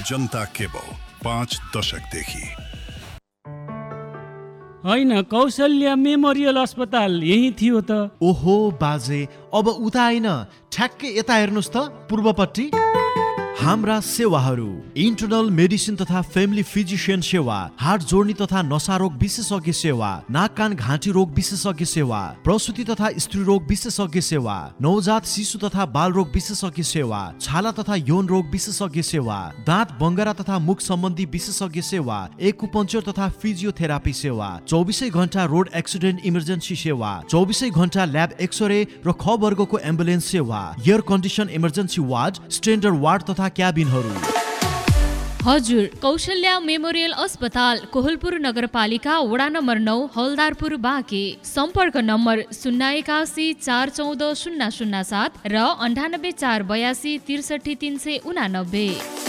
जनता cable 5 दशकदेखि। होइन, Kaushalya memorial अस्पताल यही थियो त। ओहो बाजे, अब उता होइन, ठ्याक्कै यता हेर्नुहोस् त, पूर्वपट्टि। हाम्रा सेवाहरू: इन्टर्नल मेडिसिन तथा फ्यामिली फिजिशियन सेवा, हार्ट जोड्नी तथा नसा रोग विशेषज्ञ सेवा, नाक कान घाँटी रोग विशेषज्ञ सेवा, प्रसुति तथा स्त्री रोग विशेषज्ञ सेवा, नवजात शिशु तथा बाल रोग विशेषज्ञ सेवा, छाला तथा यौन रोग विशेषज्ञ सेवा, दाँत बङ्गरा तथा मुख सम्बन्धी विशेषज्ञ सेवा, एक्युपङ्क्चर तथा फिजियोथेरापी सेवा, 24 घण्टा रोड एक्सिडेन्ट इमर्जेन्सी सेवा, 24 घण्टा ल्याब एक्सरे र ख वर्गको एम्बुलेन्स सेवा, air condition emergency ward, standard ward तथा क्याबिनहरू। हजुर, कौशल्या मेमोरियल अस्पताल, कोहलपुर नगरपालिका, वडा नम्बर 9, हलदारपुर, बाँके। सम्पर्क नम्बर 081 414 007 र 98 482 63 389।